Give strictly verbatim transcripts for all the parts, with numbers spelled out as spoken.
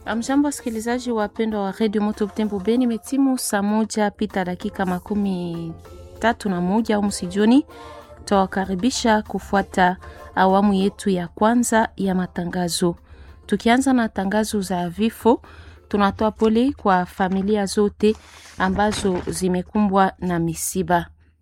Amjambo wasikilizaji wapendwa wa Radio Moto Butembo Beni, metimu saa moja pita dakika makumi tatu na moja au msijoni. Tawakaribisha kufuata awamu yetu ya kwanza ya matangazo. Tukianza na tangazo za vifo, tunatoa pole kwa familia zote ambazo zimekumbwa na misiba.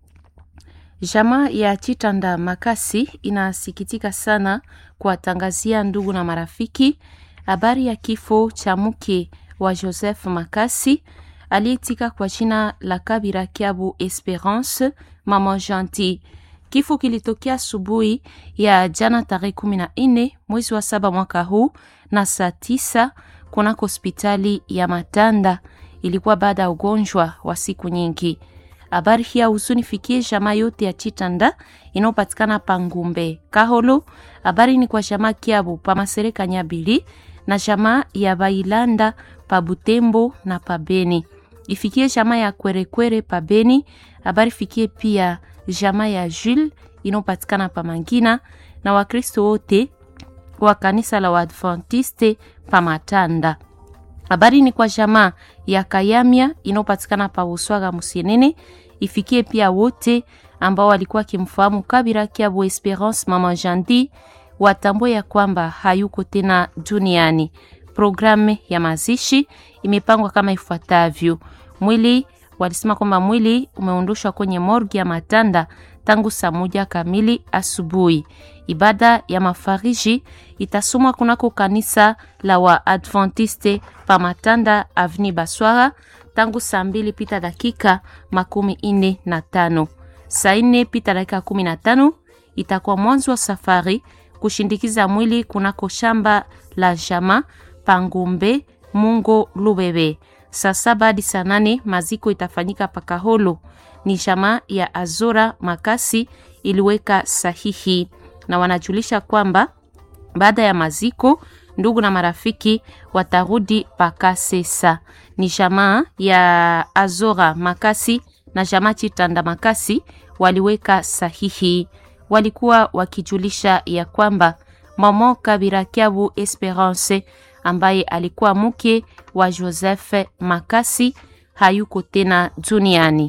Jamaa ya Chitanda Makasi inasikitika sana kuwatangazia ndugu na marafiki habari ya kifo cha mke wa Joseph Makasi aliyetika kwa jina la Kabira Kiabu Esperance Mama Gentil. Kifo kilitokea asubuhi ya jana tarehe kumi na nne mwezi wa saba mwaka huu na saa tisa kunako hospitali ya Matanda. Ilikuwa baada ya ugonjwa wa siku nyingi. Habari hii huzuni fikie jamaa yote ya Chitanda inayopatikana Pangumbe Kaholo. Habari ni kwa jamaa Kiabu pa Masereka Nyabili na jamaa ya Bailanda pa Butembo na pa Beni. Ifikie jamaa ya Kwere Kwere pa Beni. Habari fikie pia jamaa ya Jules inayopatikana pa Mangina na Wakristo wote wa kanisa la Waadventiste pa Matanda. Habari ni kwa jamaa ya Kayamia inayopatikana pa Uswaga Musienene. Ifikie pia wote ambao walikuwa kimfahamu Kabira Kiabu Esperance Mama Gentil watambue ya kwamba hayuko tena duniani. Programu ya mazishi imepangwa kama ifuatavyo. Mwili walisema kwamba mwili umeondoshwa kwenye morgue ya Matanda tangu saa moja kamili asubuhi. Ibada ya mafariji itasomwa kunako kanisa la Waadventiste pa Matanda Avenue Baswara tangu saa mbili pita dakika makumi ine na tano. Saa ine pita dakika kumi na tano itakuwa mwanzo wa safari kushindikiza mwili kunako shamba la jama Pangumbe Mungo Lubebe. Saa saba hadi saa nane maziko itafanyika Pakaholo. Ni jamaa ya Azora Makasi iliweka sahihi na wanajulisha kwamba baada ya maziko ndugu na marafiki watarudi Pakasesa. Ni jamaa ya Azora Makasi na jamaa Chitanda Makasi waliweka sahihi. Walikuwa wakijulisha ya kwamba Mama Kabira Kiabu Esperance ambaye alikuwa mke wa Joseph Makasi hayuko tena duniani.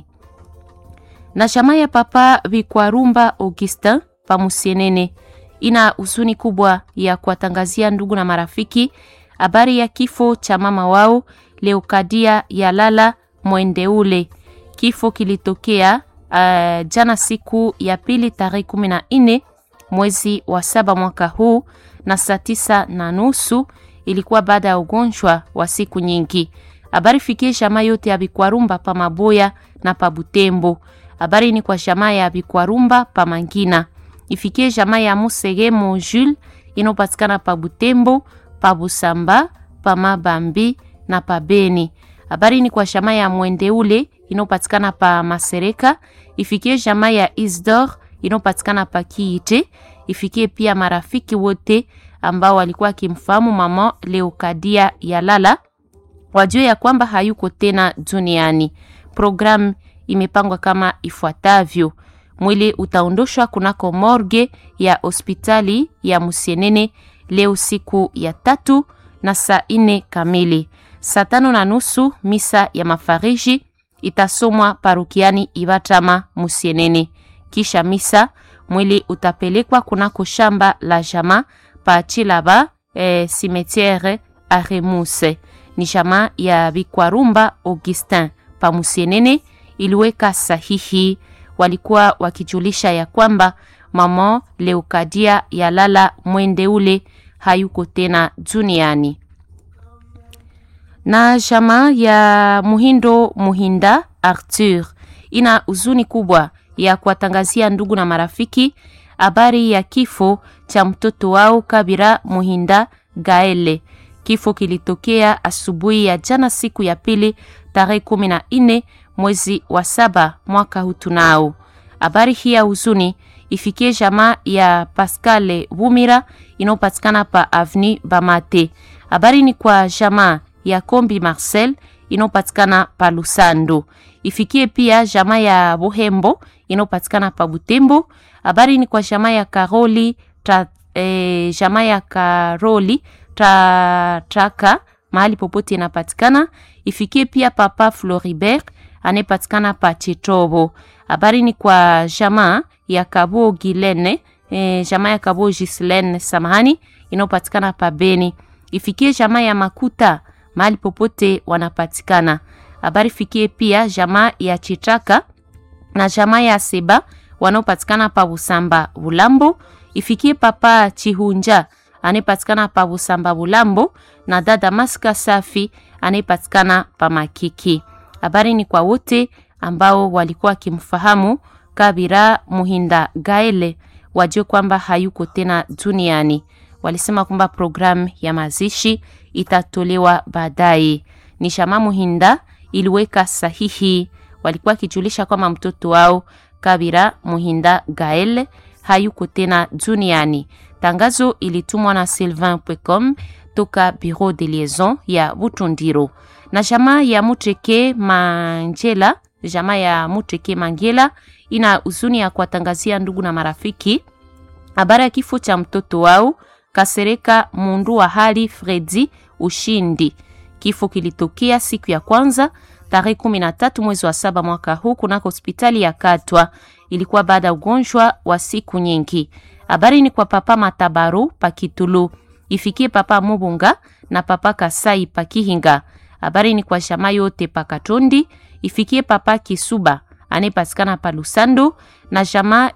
Na jamaa ya Papa Vikwarumba Augustin pa Musienene ina huzuni kubwa ya kuwatangazia ndugu na marafiki habari ya kifo cha mama wao Leokadia Yalala Mwendeule. Kifo kilitokea uh, jana siku ya pili tarehe kumi na nne mwezi wa saba mwaka huu na saa tisa na nusu. Ilikuwa baada ya ugonjwa wa siku nyingi. Habari fikie jamaa yote ya Bikwarumba pa Maboya na pa Butembo. Habari ni kwa jamaa ya Bikwarumba pa Mangina. Ifikie jamaa ya Musege Monjul inopatikana pa Butembo, pa Busamba, pa Mabambi na pa Beni. Habari ni kwa jamaa ya Mwendeule inopatikana pa Masereka. Ifikie jamaa ya Isdor inopatikana pa Kiite. Ifikie pia marafiki wote ambao walikuwa kimfahamu mama Leokadia Yalala wajue ya kwamba hayuko tena duniani. Programu imepangwa kama ifuatavyo. Mwili utaondoshwa kunako morgue ya hospitali ya Musienene leo siku ya tatu na saa ine kamili. Saa tano na nusu misa ya mafariji itasomwa parukiani Ibatama Musienene. Kisha misa mwili utapelekwa kunako shamba la jama pa Chilaba eh, cimetière Aremuse. Ni jamaa ya Bikwarumba Augustin pa Musienene iliweka sahihi. Walikuwa wakijulisha ya kwamba mama Leokadia Yalala Mwendeule hayuko tena duniani. Na jamaa ya Muhindo Muhinda Arthur ina huzuni kubwa ya kuwatangazia ndugu na marafiki habari ya kifo cha mtoto wao Kabira Muhinda Gaele. Kifo kilitokea asubuhi ya jana siku ya pili tarehe kumi na nne mwezi wa saba mwaka huu tunao. Habari hii ya huzuni ifikie jamaa ya Pascal Bumira inopatikana pa Avenue Bamate. Habari ni kwa jamaa ya Kombi Marcel inopatikana pa Lusando. Ifikie pia jamaa ya Bohembo inopatikana pa Butembo. Habari ni kwa jamaa ya Karoli ta, eh, jamaa ya Karoli ta, Traka mahali popote inapatikana. Ifikie pia papa Floribert anayepatikana pa Chitobo. Habari ni kwa jamaa ya Kabo Gilene, e, jamaa ya Kabo Gislene samahani inayopatikana pa Beni. Ifikie jamaa ya Makuta mahali popote wanapatikana. Habari fikie pia jamaa ya Chitaka na jamaa ya Seba wanaopatikana pa Busamba Bulambo. Ifikie papa Chihunja anayepatikana pa Busamba Bulambo na dada Maska Safi anayepatikana pa Makiki. Habari ni kwa wote ambao walikuwa kimfahamu Kabira Muhinda Gaele, wajue kwamba hayuko tena duniani. Walisema kwamba program ya mazishi itatolewa baadaye. Ni Shama Muhinda iliweka sahihi. Walikuwa kijulisha kwamba mtoto wao Kabira Muhinda Gaele hayuko tena duniani. Tangazo ilitumwa na sylvain point com toka bureau de liaison ya Butundiro. Na jamaa ya Muteke Mangela, jamaa ya Muteke Mangela ina huzuni ya kuwatangazia ndugu na marafiki habari ya kifo cha mtoto wao Kasereka Mundu wa hali Fredi Ushindi. Kifo kilitokea siku ya kwanza tarehe kumi na tatu mwezi wa saba mwaka huu kunako hospitali ya Katwa. Ilikuwa baada ya ugonjwa wa siku nyingi. Habari ni kwa papa Matabaru Pakitulu. Ifikie papa Mubunga na papa Kasai Pakihinga. Habari ni kwa jamaa yote Pakatondi. Ifikie papa Kisuba anayepatikana pa Lusando na jamaa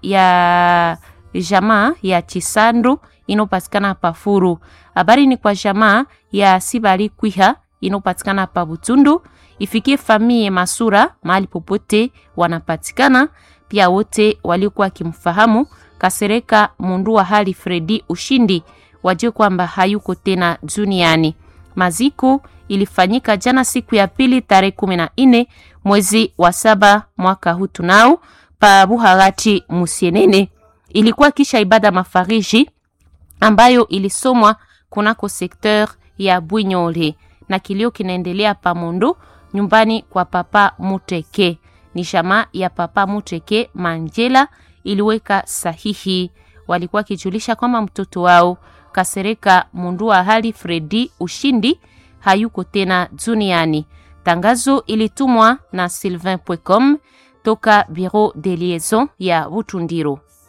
ya jamaa ya Chisandu inopatikana pa Furu. Habari ni kwa jamaa ya Sibali Kwiha inopatikana pa Butundu. Ifikie familia Masura mahali popote wanapatikana. Pia wote waliokuwa kimfahamu Kasereka Mundu wa hali Fredi Ushindi wajue kwamba hayuko tena duniani. Maziko ilifanyika jana siku ya pili tarehe kumi na nne mwezi wa saba mwaka huu tunao pa Buharati Musienene. Ilikuwa kisha ibada mafariji ambayo ilisomwa kunako sekteur ya Bwinyole na kilio kinaendelea pa Mondo nyumbani kwa papa Muteke. Ni jamaa ya papa Muteke Mangela iliweka sahihi. Walikuwa kijulisha kwamba mtoto wao Kasereka Mundu wa hali Fredi Ushindi hayuko tena duniani. Tangazo ilitumwa na sylvain point com toka bureau de liaison ya Butundiro.